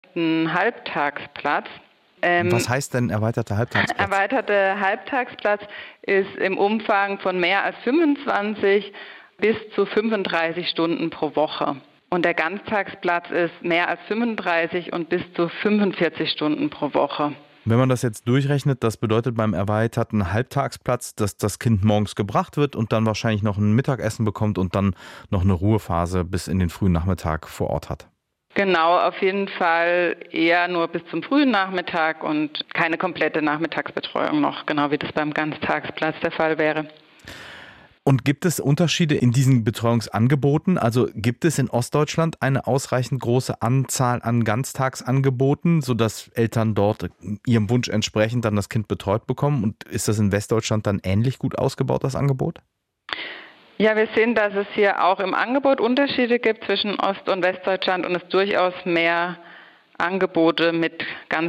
erweiterten Halbtagsplatz. Was heißt denn erweiterter Halbtagsplatz? Erweiterter Halbtagsplatz ist im Umfang von mehr als 25 bis zu 35 Stunden pro Woche. Und der Ganztagsplatz ist mehr als 35 und bis zu 45 Stunden pro Woche. Wenn man das jetzt durchrechnet, das bedeutet beim erweiterten Halbtagsplatz, dass das Kind morgens gebracht wird und dann wahrscheinlich noch ein Mittagessen bekommt und dann noch eine Ruhephase bis in den frühen Nachmittag vor Ort hat. Genau, auf jeden Fall eher nur bis zum frühen Nachmittag und keine komplette Nachmittagsbetreuung noch, genau wie das beim Ganztagsplatz der Fall wäre. Und gibt es Unterschiede in diesen Betreuungsangeboten? Also gibt es in Ostdeutschland eine ausreichend große Anzahl an Ganztagsangeboten, sodass Eltern dort ihrem Wunsch entsprechend dann das Kind betreut bekommen? Und ist das in Westdeutschland dann ähnlich gut ausgebaut, das Angebot? Ja, wir sehen, dass es hier auch im Angebot Unterschiede gibt zwischen Ost- und Westdeutschland und es durchaus mehr Angebote mit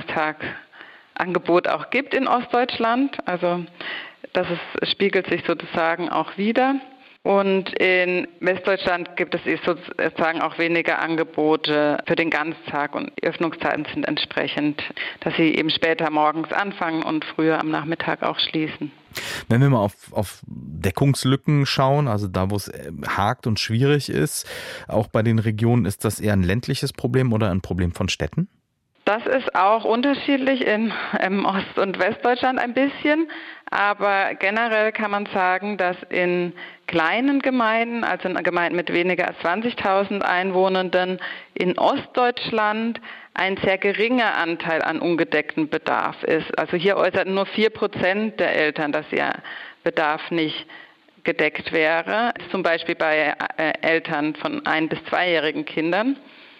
Ganztagangebot auch gibt in Ostdeutschland. Also spiegelt sich sozusagen auch wider. Und in Westdeutschland gibt es sozusagen auch weniger Angebote für den Ganztag und die Öffnungszeiten sind entsprechend, dass sie eben später morgens anfangen und früher am Nachmittag auch schließen. Wenn wir mal auf Deckungslücken schauen, also da, wo es hakt und schwierig ist, auch bei den Regionen, ist das eher ein ländliches Problem oder ein Problem von Städten? Das ist auch unterschiedlich in Ost- und Westdeutschland ein bisschen, aber generell kann man sagen, dass in kleinen Gemeinden, also in Gemeinden mit weniger als 20.000 Einwohnern, in Ostdeutschland ein sehr geringer Anteil an ungedecktem Bedarf ist. Also hier äußerten nur 4% der Eltern, dass ihr Bedarf nicht gedeckt wäre, zum Beispiel bei Eltern von 1- bis 2-jährigen Kindern.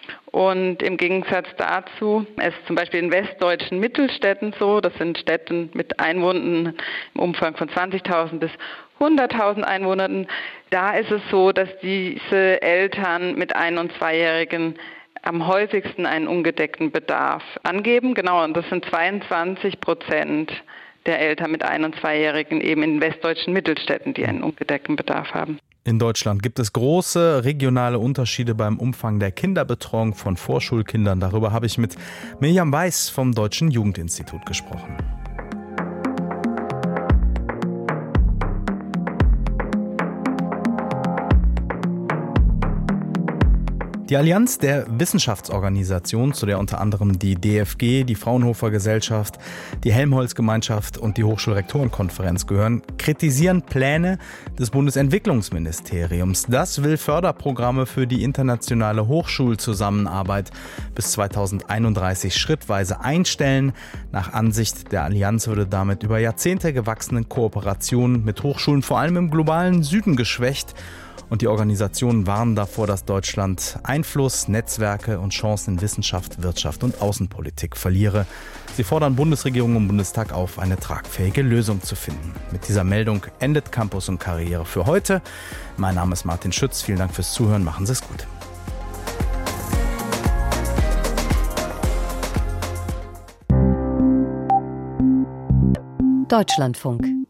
Und im Gegensatz dazu ist zum Beispiel in westdeutschen Mittelstädten so, das sind Städte mit Einwohnern im Umfang von 20.000 bis 100.000 Einwohnern, da ist es so, dass diese Eltern mit 1- und 2-Jährigen am häufigsten einen ungedeckten Bedarf angeben. Genau, und das sind 22% der Eltern mit 1- und 2-Jährigen eben in westdeutschen Mittelstädten, die einen ungedeckten Bedarf haben. In Deutschland gibt es große regionale Unterschiede beim Umfang der Kinderbetreuung von Vorschulkindern. Darüber habe ich mit Mirjam Weiß vom Deutschen Jugendinstitut gesprochen. Die Allianz der Wissenschaftsorganisationen, zu der unter anderem die DFG, die Fraunhofer Gesellschaft, die Helmholtz-Gemeinschaft und die Hochschulrektorenkonferenz gehören, kritisieren Pläne des Bundesentwicklungsministeriums. Das will Förderprogramme für die internationale Hochschulzusammenarbeit bis 2031 schrittweise einstellen. Nach Ansicht der Allianz würde damit über Jahrzehnte gewachsene Kooperationen mit Hochschulen vor allem im globalen Süden geschwächt. Und die Organisationen warnen davor, dass Deutschland Einfluss, Netzwerke und Chancen in Wissenschaft, Wirtschaft und Außenpolitik verliere. Sie fordern Bundesregierung und Bundestag auf, eine tragfähige Lösung zu finden. Mit dieser Meldung endet Campus und Karriere für heute. Mein Name ist Martin Schütz. Vielen Dank fürs Zuhören. Machen Sie es gut. Deutschlandfunk.